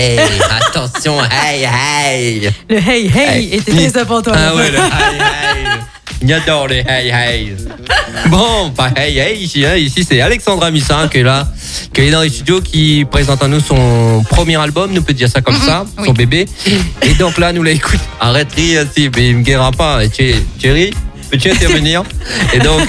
hey. Attention, hey, hey. Le hey était très important. Ah ouais, le hey. J'adore les hey. Bon, pas hey ici. Ici, c'est Alexandra Missin qui est là, qui est dans les studios, qui présente à nous son premier album, nous peut dire ça comme ça, son bébé. Et donc là, nous l'écoute. Arrête de rire, si, mais il me guérira pas. Thierry, peux-tu intervenir? Et donc,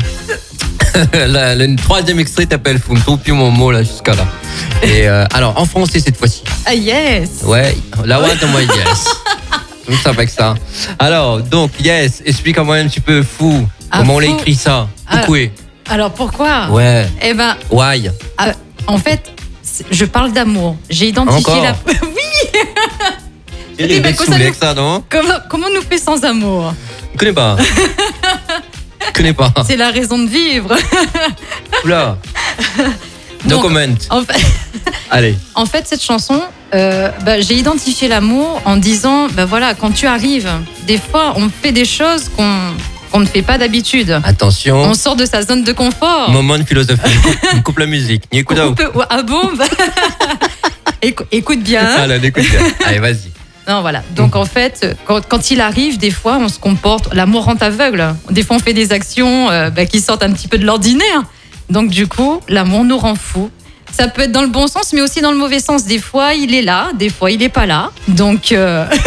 le troisième extrait t'appelle Fou. Je ne trouve plus mon mot là jusqu'à là. Et alors, en français cette fois-ci. Ah yes. Ouais, la one de moi, yes. Tout ça avec ça. Alors, donc, yes, explique-moi un petit peu Fou. Comment on l'a écrit ça? Pourquoi? Alors, pourquoi? Ouais. Eh ben. Why? En fait, je parle d'amour. J'ai identifié la. Oui. Il est bête saoulé avec ça, non? Comment on nous fait sans amour? Je connais pas. Je connais pas. C'est la raison de vivre. Oula. No comment. Allez. En fait, cette chanson, j'ai identifié l'amour en disant, voilà, quand tu arrives, des fois, on fait des choses qu'on ne fait pas d'habitude. Attention. On sort de sa zone de confort. Moment de philosophie. On coupe la musique. Écoute ah bon? Écoute bien. Allez, écoute bien. Allez, vas-y. Non, voilà. Donc, en fait, quand il arrive, des fois, on se comporte. L'amour rend aveugle. Des fois, on fait des actions qui sortent un petit peu de l'ordinaire. Donc, du coup, l'amour nous rend fous. Ça peut être dans le bon sens, mais aussi dans le mauvais sens. Des fois, il est là, des fois, il n'est pas là. Donc,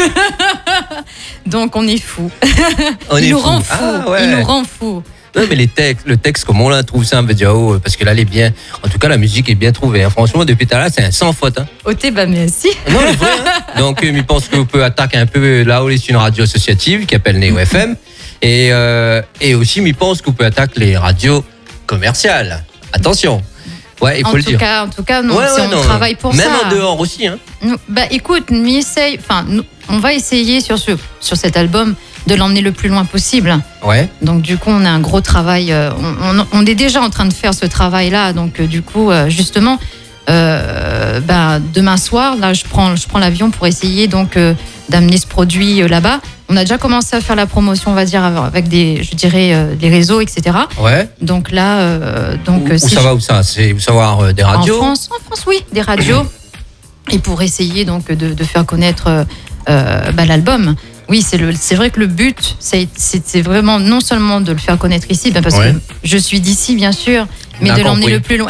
donc on est fou. Il nous rend fou. Ah, ouais. Il nous rend fou. Non, mais le texte, comment on la trouve ça, on veut dire, parce que là, elle est bien. En tout cas, la musique est bien trouvée. Hein. Franchement, depuis tout à l'heure, c'est un sans faute. Hein. Merci. Non, c'est vrai. Hein. Donc, je pense que vous pouvez attaquer un peu là où c'est une radio associative qui s'appelle Neo FM. Et aussi, je pense que vous pouvez attaquer les radios commerciales. Attention. Ouais, il faut le dire. En tout cas, non, on travaille pour même ça. Même en dehors aussi. Hein. Écoute, on va essayer sur cet album de l'emmener le plus loin possible. Ouais. Donc du coup, on a un gros travail. On est déjà en train de faire ce travail-là. Donc du coup, justement, demain soir, là, je prends l'avion pour essayer donc d'amener ce produit là-bas. On a déjà commencé à faire la promotion, on va dire, avec des réseaux, etc. Ouais. Donc là, où ça? C'est où savoir des radios? En France, oui, des radios. Et pour essayer donc de faire connaître l'album. Oui, c'est vrai que le but, c'est vraiment non seulement de le faire connaître ici, parce que je suis d'ici, bien sûr, mais de l'emmener le plus loin.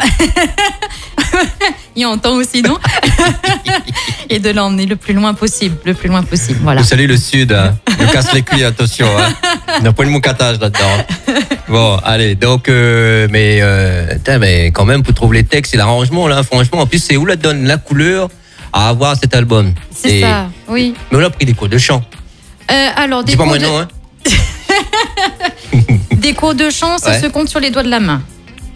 Il entend aussi, non? Et de l'emmener le plus loin possible. Voilà. Vous salue le Sud, hein. Ne casse les couilles, attention. Hein. Il n'y a pas de moucatage là-dedans. Bon, allez, donc, mais quand même, pour trouver les textes et l'arrangement, là, franchement, en plus, c'est où la donne la couleur à avoir cet album? C'est ça, oui. Mais on a pris des cours de chant. Alors, dis pas moi non, hein. Des cours de chant, ça se compte sur les doigts de la main.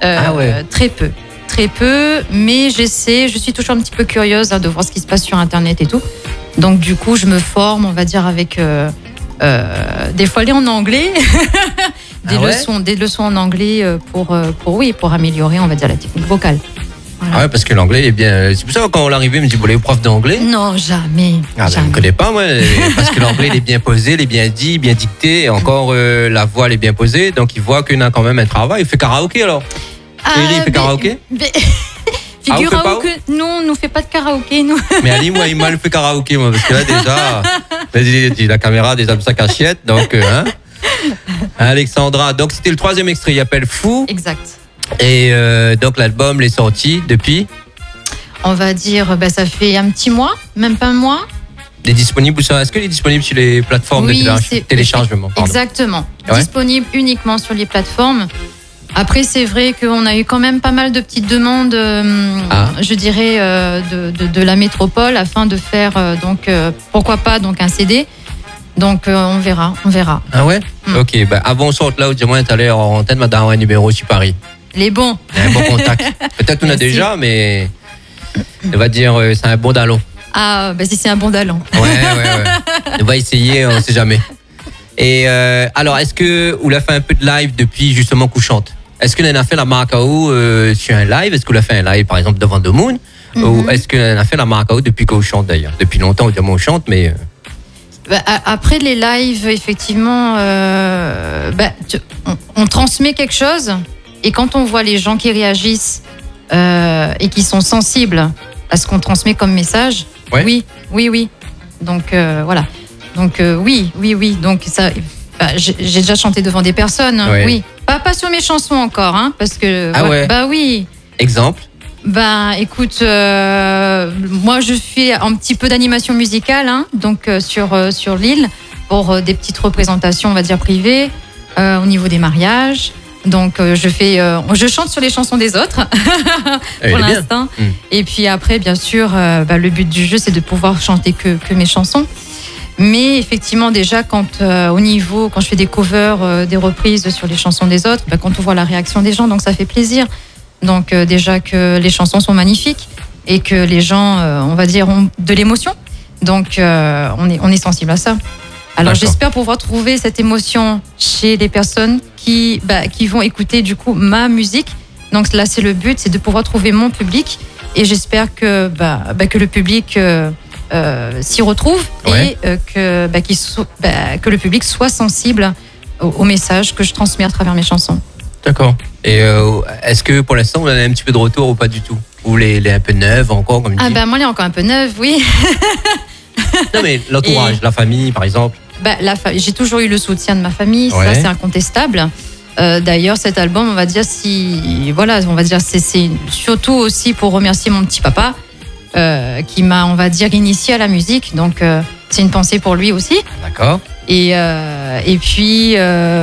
Très peu, mais je suis toujours un petit peu curieuse de voir ce qui se passe sur Internet et tout. Donc du coup, je me forme, on va dire, avec des fois aller en anglais, des leçons en anglais pour améliorer, on va dire, la technique vocale. Voilà. Ah ouais, parce que l'anglais il est bien. C'est pour ça que quand on l'arrivait, il me dit les profs d'anglais. Non, jamais. Je ne connais pas, moi, parce que l'anglais il est bien posé, il est bien dit, bien dicté, et encore la voix elle est bien posée, donc il voit qu'il a quand même un travail. Il fait karaoké alors. Il fait karaoké? Figurez-vous que nous, on ne fait pas de karaoké, nous. Mais Ali, moi, il m'a fait karaoké, moi, parce que là, déjà, la caméra, déjà, ça cachette, donc, hein. Alexandra, donc c'était le troisième extrait, il s'appelle Fou. Exact. Et donc, l'album, il est sorti depuis? On va dire, ça fait un petit mois, même pas un mois. Il est disponible où ça? Est-ce qu'il est disponible sur les plateformes de téléchargement? Exactement. Ouais. Disponible uniquement sur les plateformes. Après, c'est vrai qu'on a eu quand même pas mal de petites demandes, je dirais, de la métropole afin de faire, pourquoi pas, un CD. Donc, on verra. Ah ouais? Ok, avant on sorte là, où dis-moi, tout à l'heure, en antenne, madame, un numéro sur Paris. Les bons. Un bon contact. Peut-être qu'on a déjà, mais on va dire, c'est un bon dallon. Ah, si c'est un bon dallon. Ouais. On va essayer, on ne sait jamais. Et alors, est-ce que vous l'avez fait un peu de live depuis justement qu'on chante? Est-ce que l'on a fait la Maracao sur un live? Est-ce que l'on a fait un live par exemple devant The Moon? Ou est-ce que l'on a fait la Maracao depuis qu'on chante d'ailleurs? Depuis longtemps, évidemment, on chante, mais. Après les lives, effectivement, on transmet quelque chose. Et quand on voit les gens qui réagissent et qui sont sensibles à ce qu'on transmet comme message. Ouais. Oui. Donc voilà. Donc oui. Donc ça, j'ai déjà chanté devant des personnes. Ouais. Oui. Pas sur mes chansons encore, hein, parce que. Ah ouais. Bah oui. Exemple. Écoute, moi je fais un petit peu d'animation musicale, hein, donc sur l'île pour des petites représentations, on va dire privées, au niveau des mariages. Donc je chante sur les chansons des autres pour l'instant. Et puis après, bien sûr, le but du jeu, c'est de pouvoir chanter que mes chansons. Mais effectivement, déjà, quand je fais des covers, des reprises sur les chansons des autres, quand on voit la réaction des gens, donc ça fait plaisir. Donc déjà que les chansons sont magnifiques et que les gens, on va dire, ont de l'émotion. Donc on est sensible à ça. Alors j'espère pouvoir trouver cette émotion chez les personnes qui vont écouter du coup ma musique. Donc là c'est le but, c'est de pouvoir trouver mon public et j'espère que le public s'y retrouve et que le public soit sensible au message que je transmets à travers mes chansons. D'accord. Et est-ce que pour l'instant, vous avez un petit peu de retour ou pas du tout? Ou les un peu neuves encore, comme tu dis? Moi, elle est encore un peu neuve, oui. Non, mais l'entourage, la famille, par exemple. J'ai toujours eu le soutien de ma famille, ça c'est incontestable. D'ailleurs, cet album, on va dire, c'est surtout aussi pour remercier mon petit papa qui m'a, on va dire, initié à la musique. Donc, c'est une pensée pour lui aussi. D'accord. Et puis,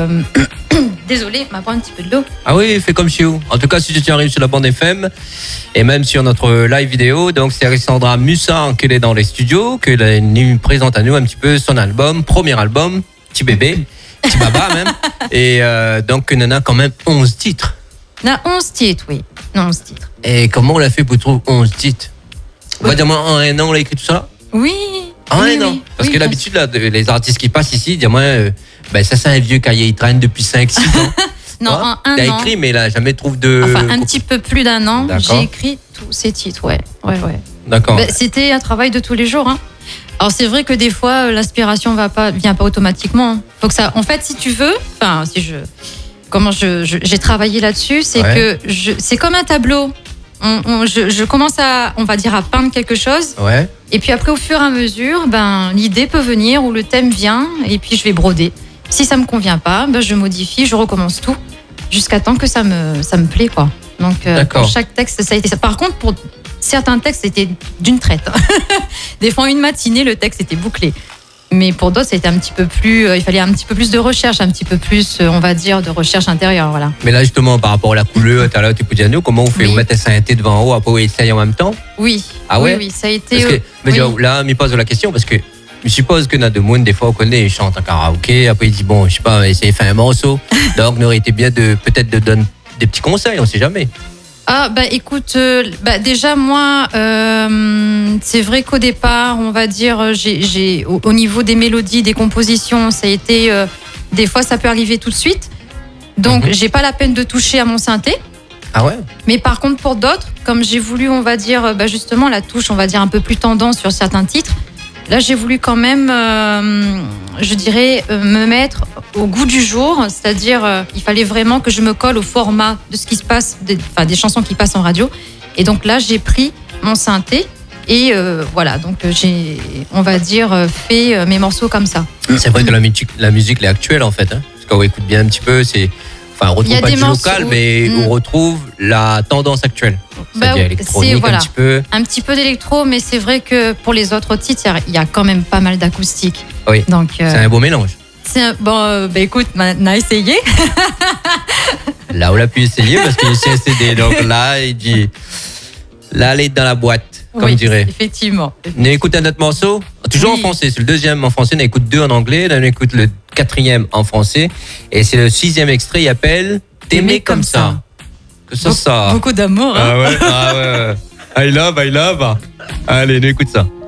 désolé, m'a pris un petit peu de l'eau. Ah oui, fais comme chez vous. En tout cas, si tu arrives sur la bande FM et même sur notre live vidéo, donc c'est Alexandra Mussin qui est dans les studios, qui nous présente à nous un petit peu son album, premier album, petit bébé, petit baba même. Et donc, on en a quand même 11 titres. On a 11 titres, oui. 11 titres. Et comment on l'a fait pour trouver 11 titres? On va dire, en un an, on a écrit tout ça? Oui. En un an. Parce que l'habitude, là, les artistes qui passent ici, dis-moi, ça c'est un vieux cahier, il traîne depuis 5-6 ans. Non, en un an. Il a écrit, mais il n'a jamais trouvé de... Enfin, un petit peu plus d'un an, j'ai écrit tous ces titres, ouais. D'accord. C'était un travail de tous les jours, hein. Alors c'est vrai que des fois, l'inspiration vient pas automatiquement. Faut que ça... En fait, si tu veux, comment j'ai travaillé là-dessus, c'est que c'est comme un tableau. Je commence à peindre quelque chose. Ouais. Et puis après, au fur et à mesure, l'idée peut venir ou le thème vient et puis je vais broder. Si ça me convient pas, je modifie, je recommence tout jusqu'à temps que ça me plaît, quoi. Donc pour chaque texte, ça a été ça. Par contre, pour certains textes, c'était d'une traite. Des fois, une matinée, le texte était bouclé. Mais pour d'autres, c'était un petit peu plus. Il fallait un petit peu plus de recherche, un petit peu plus, on va dire, de recherche intérieure, voilà. Mais là, justement, par rapport à la couleur, tout à l'heure, tu peux dire nous, comment on fait? Vous mettez ça synthé devant en haut, après vous essayez en même temps? Oui. Ah ouais? Oui, ça a été. Parce que, là, me pose la question parce que je suppose que dans de monde, des fois, on connaît, il chante en karaoké, après il dit bon, je sais pas, essayer de faire un morceau. Donc, on aurait été bien peut-être de donner des petits conseils, on sait jamais. Écoute, déjà moi, c'est vrai qu'au départ, on va dire, j'ai au niveau des mélodies, des compositions, ça a été, des fois ça peut arriver tout de suite. Donc j'ai pas la peine de toucher à mon synthé. Ah ouais. Mais par contre pour d'autres, comme j'ai voulu, on va dire, justement la touche, on va dire un peu plus tendance sur certains titres. Là, j'ai voulu quand même, je dirais, me mettre au goût du jour. C'est-à-dire, il fallait vraiment que je me colle au format de ce qui se passe, des chansons qui passent en radio. Et donc là, j'ai pris mon synthé et voilà. Donc j'ai, on va dire, fait mes morceaux comme ça. C'est vrai que la musique, elle est actuelle en fait. Hein, parce qu'on écoute bien un petit peu, on retrouve pas du local, mais on retrouve la tendance actuelle. C'est-à-dire électronique, un petit peu d'électro, mais c'est vrai que pour les autres titres, il y a quand même pas mal d'acoustique. Oui. Donc, c'est un beau mélange. Écoute, on a essayé. Là, on l'a pu essayer parce qu'il s'est CD. Donc là, il dit, là, elle est dans la boîte, comme dirait. Effectivement. On écoute un autre morceau, toujours en français. C'est le deuxième en français. On écoute 2 en anglais. Là, on écoute le 4e en français. Et c'est le 6e extrait. Il appelle T'aimer comme ça. Que ça. Beaucoup d'amour. Hein. Ah ouais. I love. Allez, on écoute ça.